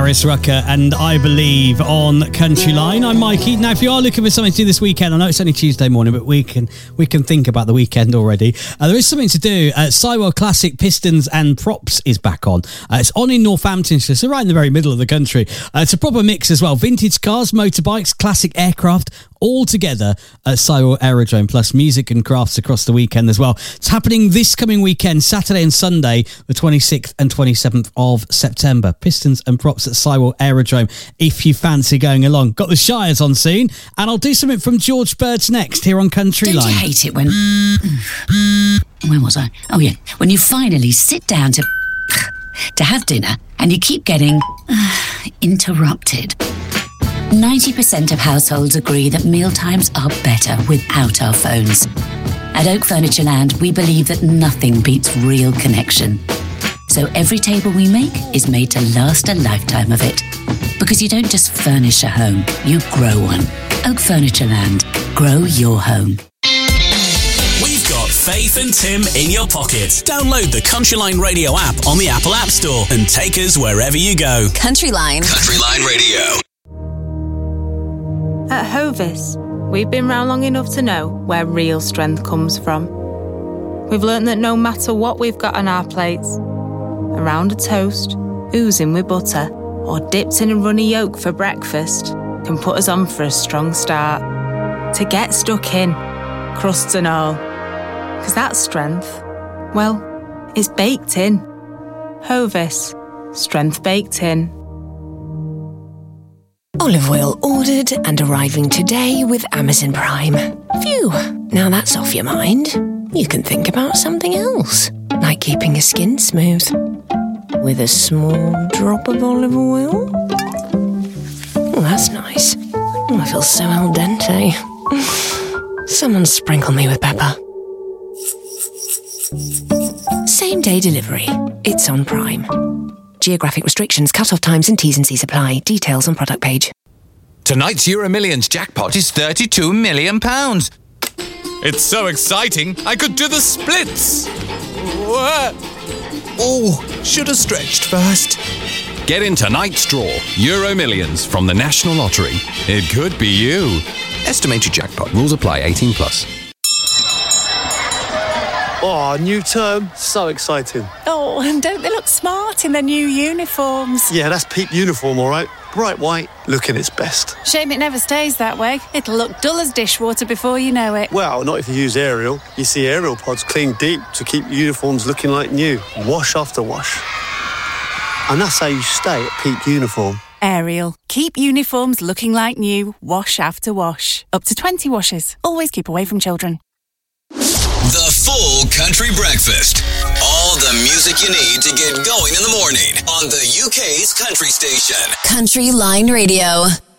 Darius Rucker and I Believe on Country Line. I'm Mikey. Now, if you are looking for something to do this weekend, I know it's only Tuesday morning, but we can think about the weekend already. There is something to do. Sywell Classic Pistons and Props is back on. It's on in Northamptonshire, so right in the very middle of the country. It's a proper mix as well. Vintage cars, motorbikes, classic aircraft, all together at Sywell Aerodrome, plus music and crafts across the weekend as well. It's happening this coming weekend, Saturday and Sunday, the 26th and 27th of September. Pistons and Props at Sywell Aerodrome, if you fancy going along. Got the Shires on soon, and I'll do something from George Birds next here on Country Line. Don't you hate it when... When was I? Oh, yeah. When you finally sit down to have dinner and you keep getting interrupted. 90% of households agree that mealtimes are better without our phones. At Oak Furniture Land, we believe that nothing beats real connection. So every table we make is made to last a lifetime of it. Because you don't just furnish a home, you grow one. Oak Furniture Land. Grow your home. We've got Faith and Tim in your pocket. Download the Country Line Radio app on the Apple App Store and take us wherever you go. Country Line. Country Line Radio. At Hovis, we've been round long enough to know where real strength comes from. We've learnt that no matter what we've got on our plates, around a toast, oozing with butter, or dipped in a runny yolk for breakfast, can put us on for a strong start. To get stuck in, crusts and all. 'Cause that strength, well, it's baked in. Hovis, strength baked in. Olive oil ordered and arriving today with Amazon Prime. Phew, now that's off your mind. You can think about something else, like keeping your skin smooth. With a small drop of olive oil. Oh, that's nice. Oh, I feel so al dente. Someone sprinkle me with pepper. Same day delivery. It's on Prime. Geographic restrictions, cut-off times and T's and C's apply. Details on product page. Tonight's Euro Millions jackpot is £32 million. It's so exciting, I could do the splits. Oh, should have stretched first. Get in tonight's draw, Euro Millions from the National Lottery. It could be you. Estimated jackpot. Rules apply. 18 plus. Oh, new term. So exciting. Oh, and don't they look smart in their new uniforms? Yeah, that's Peep uniform, all right. Bright white, looking its best. Shame it never stays that way. It'll look dull as dishwater before you know it. Well, not if you use Ariel. You see Ariel pods clean deep to keep uniforms looking like new. Wash after wash. And that's how you stay at Peep uniform. Ariel. Keep uniforms looking like new, wash after wash. Up to 20 washes. Always keep away from children. The full country breakfast. All the music you need to get going in the morning on the UK's country station. Country Line Radio.